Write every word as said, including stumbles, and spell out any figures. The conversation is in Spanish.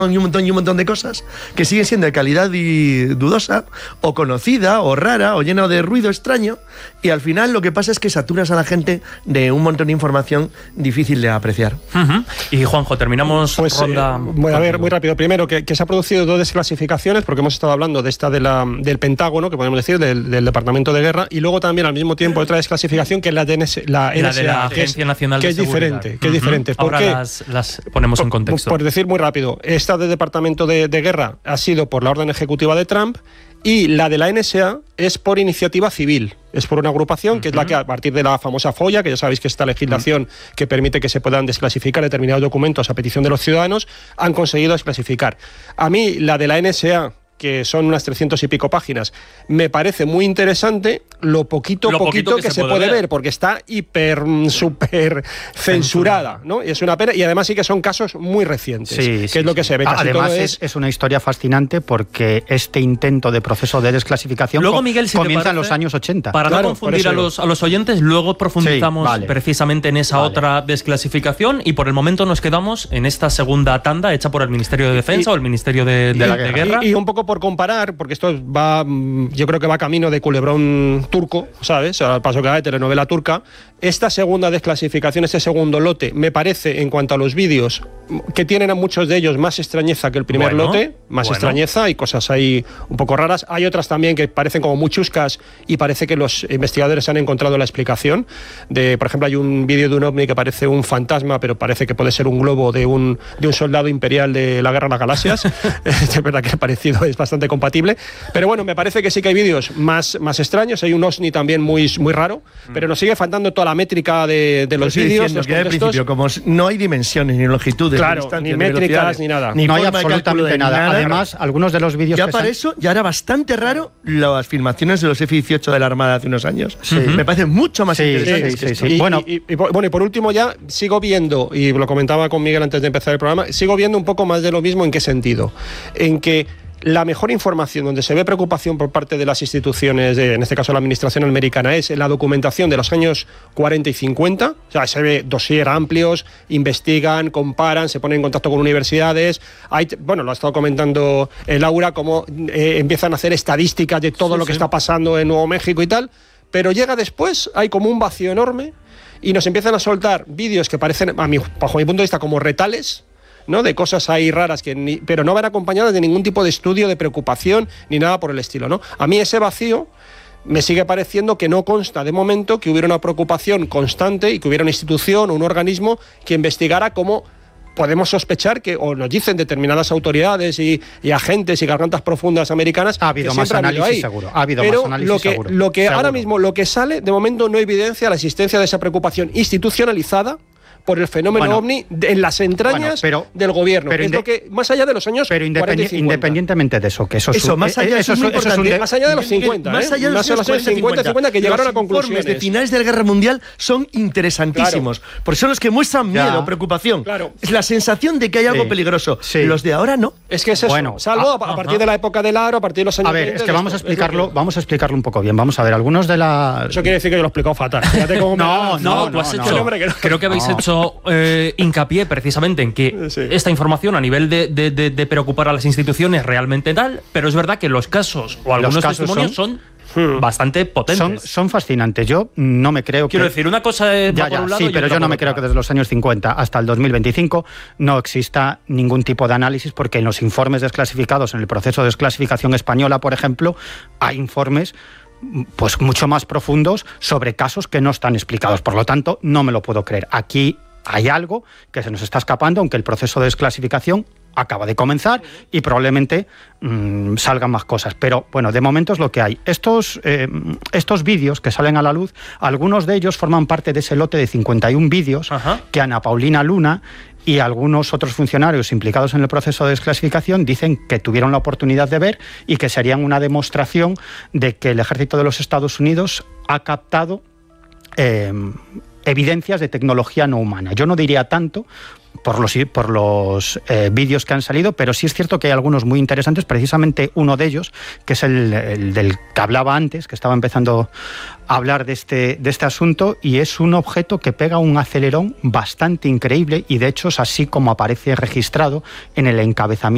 y un montón y un montón de cosas que siguen siendo de calidad y dudosa, o conocida, o rara, o llena de ruido extraño, y al final lo que pasa es que saturas a la gente de un montón de información difícil de apreciar. Uh-huh. Y Juanjo, terminamos pues, ronda... Eh, voy a ver, muy rápido. Primero, que, que se ha producido dos desclasificaciones, porque hemos estado hablando de esta de la, del Pentágono, que podemos decir, del, del Departamento de Guerra, y luego también al mismo tiempo otra desclasificación que es la de la, la de la Agencia Nacional que de es Seguridad. diferente, que es diferente. ¿Por Ahora qué? Las, las ponemos en contexto. Por, por decir muy rápido, esta del Departamento de, de Guerra ha sido por la orden ejecutiva de Trump, y la de la N S A es por iniciativa civil. Es por una agrupación uh-huh. que es la que, a partir de la famosa FOIA, que ya sabéis que esta legislación uh-huh. que permite que se puedan desclasificar determinados documentos a petición de los ciudadanos, han conseguido desclasificar. A mí, la de la N S A, que son unas trescientas y pico páginas, me parece muy interesante lo poquito, lo poquito, poquito que, que se, se puede ver. ver, porque está hiper, súper censurada, ¿no? Y es una pena, y además sí que son casos muy recientes, sí, que sí, es lo que sí. se ve. Casi Además todo es, es una historia fascinante porque este intento de proceso de desclasificación luego, Miguel, si comienza parece, en los años ochenta. Para claro, no confundir a los, a los oyentes, luego profundizamos sí, vale. precisamente en esa vale. otra desclasificación, y por el momento nos quedamos en esta segunda tanda hecha por el Ministerio de Defensa y, o el Ministerio de, de, de la de Guerra. Y, y un poco por comparar, porque esto va, yo creo que va camino de culebrón turco, ¿sabes? Al paso que va de telenovela turca. Esta segunda desclasificación, este segundo lote, me parece, en cuanto a los vídeos, que tienen a muchos de ellos más extrañeza que el primer bueno, lote, más bueno. extrañeza, y cosas ahí un poco raras. Hay otras también que parecen como muy chuscas, y parece que los investigadores han encontrado la explicación. De, por ejemplo, hay un vídeo de un ovni que parece un fantasma, pero parece que puede ser un globo de un, de un soldado imperial de la Guerra de las Galaxias. Es verdad que el parecido es bastante compatible. Pero bueno, me parece que sí que hay vídeos más, más extraños. Hay un OSNI también muy, muy raro, mm. pero nos sigue faltando toda la métrica de, de los vídeos. Los que al principio, como no hay dimensiones ni longitudes, claro, ni, ni métricas, ni nada. Ni no hay absolutamente nada. nada. Además, algunos de los vídeos. Ya que para son... eso ya era bastante raro las filmaciones de los F dieciocho de la Armada hace unos años. Sí. Me parece mucho más sí, interesante. Sí, sí, sí, sí. Y, bueno, y, y, bueno, y por último ya sigo viendo, y lo comentaba con Miguel antes de empezar el programa, sigo viendo un poco más de lo mismo. ¿En qué sentido? En que la mejor información, donde se ve preocupación por parte de las instituciones, de, en este caso la administración americana, es en la documentación de los años cuarenta y cincuenta. O sea, se ve dossier amplios, investigan, comparan, se ponen en contacto con universidades. Hay, bueno, lo ha estado comentando eh, Laura, cómo eh, empiezan a hacer estadísticas de todo sí, lo que sí. está pasando en Nuevo México y tal. Pero llega después, hay como un vacío enorme, y nos empiezan a soltar vídeos que parecen, a mi, bajo mi punto de vista, como retales, ¿no? De cosas ahí raras, que ni, pero no van acompañadas de ningún tipo de estudio, de preocupación, ni nada por el estilo, ¿no? A mí ese vacío me sigue pareciendo que no consta de momento que hubiera una preocupación constante y que hubiera una institución o un organismo que investigara cómo podemos sospechar que, o nos dicen determinadas autoridades y, y agentes y gargantas profundas americanas, ha habido que más análisis ahí. seguro. Ha habido Pero más análisis lo que, seguro. Lo que seguro. ahora mismo, lo que sale, de momento no evidencia la existencia de esa preocupación institucionalizada por el fenómeno bueno, ovni en las entrañas bueno, pero, del gobierno, pero que es lo que, más allá de los años pero cuarenta y cincuenta. Independientemente de eso, que eso, eso más allá eso, eso, eso, eso es un de, más allá de los cincuenta, ¿eh? más allá de los, los años cincuenta, cincuenta, que llegaron a conclusiones. Los informes de finales de la Guerra Mundial son interesantísimos, claro. porque son los que muestran miedo, ya. preocupación, claro. es la sensación de que hay algo sí. peligroso. Sí. Los de ahora no. Es que es eso, bueno, salvo a, a partir de la época del aro, a partir de los años A ver, veinte, es que vamos a explicarlo, que... vamos a explicarlo un poco bien. Vamos a ver, algunos de la Eso quiere decir que yo lo he explicado fatal. no, no, no, tú has hecho creo que habéis hecho hincapié precisamente en que sí. esta información a nivel de, de, de, de preocupar a las instituciones realmente tal, pero es verdad que los casos o algunos casos testimonios son, son hmm. bastante potentes. Son, son fascinantes. Yo no me creo Quiero que... decir, una cosa es ya, ya, por un lado sí, pero yo no me creo lado. que desde los años cincuenta hasta el dos mil veinticinco no exista ningún tipo de análisis, porque en los informes desclasificados, en el proceso de desclasificación española, por ejemplo, hay informes pues mucho más profundos sobre casos que no están explicados. Por lo tanto, no me lo puedo creer. Aquí hay algo que se nos está escapando, aunque el proceso de desclasificación acaba de comenzar y probablemente mmm, salgan más cosas. Pero bueno, de momento es lo que hay. Estos, eh, estos vídeos que salen a la luz, algunos de ellos forman parte de ese lote de cincuenta y un vídeos Ajá. que Ana Paulina Luna y algunos otros funcionarios implicados en el proceso de desclasificación dicen que tuvieron la oportunidad de ver y que serían una demostración de que el ejército de los Estados Unidos ha captado eh, evidencias de tecnología no humana. Yo no diría tanto por los, por los eh, vídeos que han salido, pero sí es cierto que hay algunos muy interesantes, precisamente uno de ellos, que es el, el del que hablaba antes, que estaba empezando a hablar de este, de este asunto, y es un objeto que pega un acelerón bastante increíble, y de hecho es así como aparece registrado en el encabezamiento